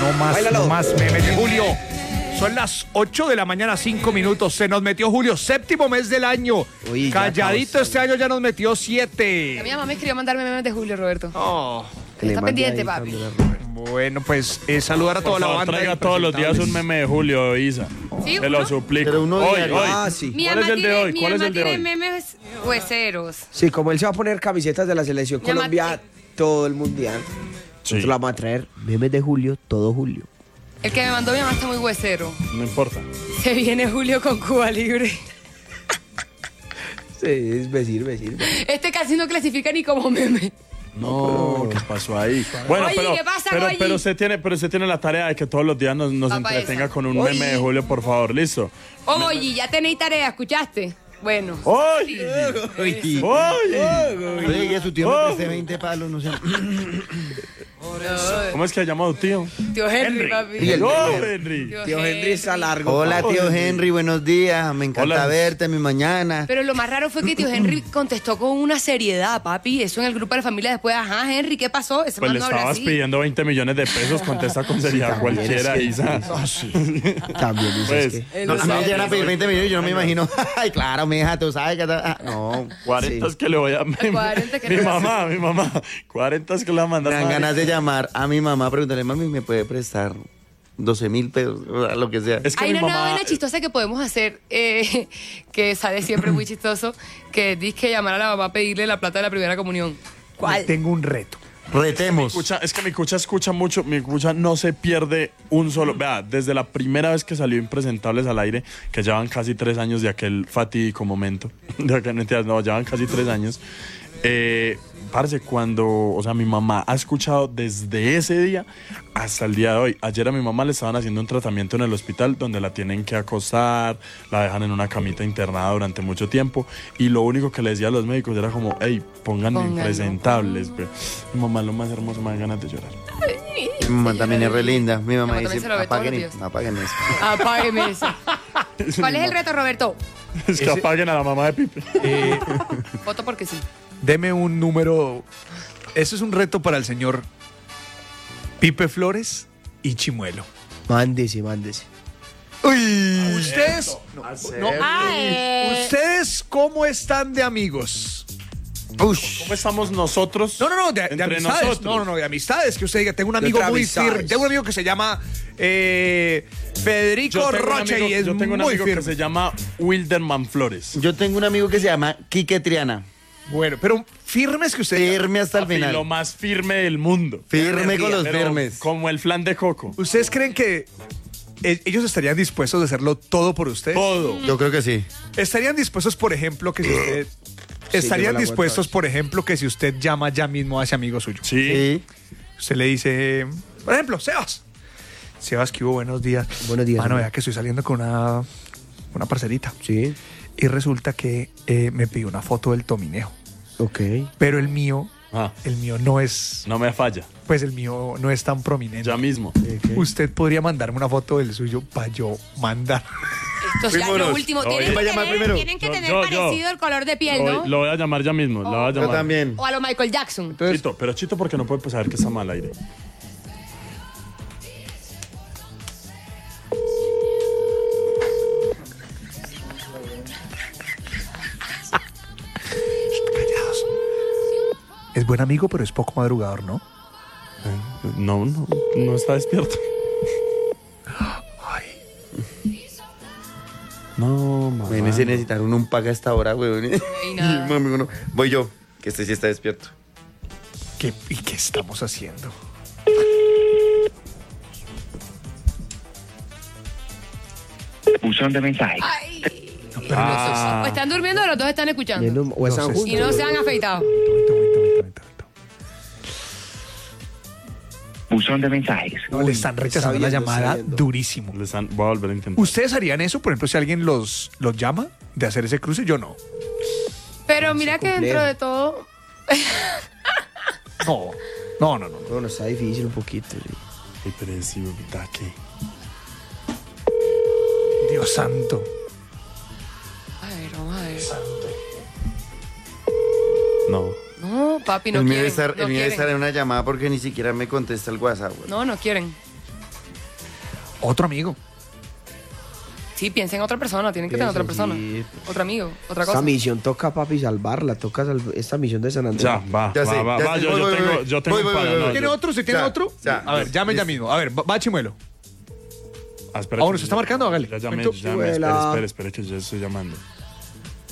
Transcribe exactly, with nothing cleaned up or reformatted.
no más, Báilalo. no más memes de Julio. Son las ocho de la mañana, cinco minutos. Se nos metió Julio, séptimo mes del año. Uy, ya Calladito acabó. este año ya nos metió siete. Mi mamá me escribió mandarme memes de Julio, Roberto. Oh, Que le Está mande pendiente, ahí, papi. Camila. bueno, pues eh, saludar a Por toda la favor, banda. traiga de todos los días un impresentables. meme de Julio, Isa. ¿Sí, Te uno? lo suplico. Pero uno hoy, diario. hoy. Ah, sí. Mi ¿Cuál mamá es el de tiene- hoy? mi ¿Cuál es mamá el de tiene hoy? memes hueseros. Sí, como él se va a poner camisetas de la selección Mi mamá Colombia todo el mundial. Sí. Nosotros la vamos a traer memes de Julio, todo Julio. El que me mandó mi mamá está muy huesero. No importa. Se viene Julio con Cuba Libre. Sí, me sirve, sirve. Este casi no clasifica ni como meme. No, ¿qué pasó ahí? Bueno, Oye, pero, ¿qué pasa, pero, Goyi? pero usted tiene, pero usted tiene la tarea de que todos los días nos, nos Papá, entretenga esa. con un Oye. meme de Julio, por favor, ¿listo? Oye, ya tenéis tarea, ¿escuchaste? Bueno. ¡Oye! Oye, ¡Oye! oye, que su tío me preste veinte palos, no sé. ¿Cómo es que se llama tu tío? Tío Henry, Henry. papi. Y el- ¡Oh, Henry! Tío Henry está largo. Hola, papi. tío Henry, buenos días. Me encanta Hola. verte, mi mañana. Pero lo más raro fue que tío Henry contestó con una seriedad, papi. Eso en el grupo de la familia después, ajá, Henry, ¿qué pasó? Ese Pues man le no habla estabas así. pidiendo veinte millones de pesos, contesta con seriedad cualquiera, Isa. También dices Pues, que... Él no lo A mí me sabe. llegan a pedir veinte millones y yo no me imagino. Ay, claro, mija, tú sabes que... ah, No, cuarenta sí. es que le voy a... Mi, cuarenta que mi le voy a mamá, mi mamá. cuarenta es que le va a mandar. Me dan madre. ganas de llamar a mi mamá, preguntarle, mami, ¿me puede prestar doce mil pesos? O sea, lo que sea. Es que Hay mi una mamá... vaina chistosa que podemos hacer, eh, que sale siempre muy chistoso, que dice que llamar a la mamá a pedirle la plata de la primera comunión. ¿Cuál? Tengo un reto. Retemos. Escucha, es que mi cucha escucha mucho, mi cucha no se pierde un solo. Vea, desde la primera vez que salió Impresentables al aire, que llevan casi tres años de aquel fatídico momento, de aquel, mentiras, no, llevan casi tres años. Eh, parce, cuando, o sea, mi mamá ha escuchado desde ese día hasta el día de hoy. Ayer a mi mamá le estaban haciendo un tratamiento en el hospital donde la tienen que acostar, la dejan en una camita internada durante mucho tiempo y lo único que le decía a los médicos era como, hey, pónganme Pónganlo. Impresentables. Pero mi mamá lo más hermoso, me da ganas de llorar. Mi mamá también es re linda. Mi mamá Mi mamá también dice, se lo ve todos los apaguen, días". apaguen eso. Apágueme eso. ¿Cuál es el reto, Roberto? Es que apaguen a la mamá de Pipe. Eh, Voto porque sí. deme un número. Ese es un reto para el señor Pipe Flores y Chimuelo. Mándese, mándese. Uy, ustedes. no, no, Ah, eh. ¿Ustedes cómo están de amigos? Ush. ¿Cómo estamos nosotros? No, no, no, de, de entre amistades. nosotros? No, no, no, de amistades. Que usted diga, tengo un De amigo entre muy amistades. firme. Tengo un amigo que se llama eh, Federico Yo tengo un Roche amigo, y es yo tengo un muy amigo firme. que se llama Wilderman Flores. Yo tengo un amigo que se llama Quique Triana. Bueno, pero firmes que usted diga. Firme hasta el Papi, final. lo más firme del mundo. Firme con los Pero firmes. Como el flan de coco. ¿Ustedes creen que eh, ellos estarían dispuestos a hacerlo todo por ustedes? Todo. Yo creo que sí. ¿Estarían dispuestos, por ejemplo, que si usted... ¿Estarían yo me la dispuestos, aguanto. por ejemplo, que si usted llama ya mismo a ese amigo suyo? Sí. Sí. Usted le dice, por ejemplo, Sebas. Sebas, que hubo buenos días. Buenos días, Mano, hombre. vea que estoy saliendo con una, una parcerita. Sí. Y resulta que eh, me pidió una foto del Tominejo. Ok. Pero el mío, Ah, el mío no es, no me falla. pues el mío no es tan prominente. Ya mismo. Usted podría mandarme una foto del suyo para yo mandar. Esto ya es lo Fuímonos. último. Oye. Tienen ¿Quién va a que llamar tener, primero? tienen que Yo, tener yo, yo. parecido el color de piel, Lo, ¿no? lo voy a llamar ya mismo. Lo voy a Yo llamar. también. O a lo Michael Jackson. Chito, pero Chito porque no puede pues, saber que está mal al aire. Callados. Es buen amigo, pero es poco madrugador, ¿no? No, no, no está despierto. Ay, No, mamá. Imagínense necesitar un, un paga a esta hora, güey. Y nada. Mami, uno- Voy yo, que este sí está despierto. ¿qué, ¿y qué estamos haciendo? Buzón de mensajes. Ay. pero Ah. O están durmiendo o los dos están escuchando. Viendo- o están No sé. Y juntos. no se han afeitado. Momento, momento, momento, momento, momento. Buzón de mensajes. No, le están rechazando está la viendo, llamada está viendo. durísimo. Les han- voy a volver a intentar. ¿Ustedes harían eso? Por ejemplo, si alguien los, los llama de hacer ese cruce, yo no. Pero mira que dentro complejo. de todo, No, no, no, no. Bueno, está difícil un poquito. sí. Ay, pero sí, ¿verdad que? Dios santo. a ver, vamos a ver. No. No, papi, no el mío quieren. debe estar, no el mío debe quieren. estar en una llamada porque ni siquiera me contesta el WhatsApp, güey. No, no quieren. Otro amigo. Sí, piensa en otra persona, tienen que tener Piensa, otra persona. sí. Otro amigo, otra Esta cosa. misión toca, papi, salvarla. Toca sal- esta misión de San Andrés. Ya, va, Ya va, sé, va, ya va, sé. yo, Voy, yo voy, tengo, voy. yo tengo Voy, un voy, pana, voy, no, voy. ¿Tiene yo- otro? ¿Se tiene Ya, otro? ya. A ver, llame ya mismo. A ver, va, va Chimuelo. Ah, espera Ah, que bueno, yo- ¿se está marcando? Hágale. Ya llamé, Cuento. ya llamé, espere, Chimuela. espere, espere que yo estoy llamando.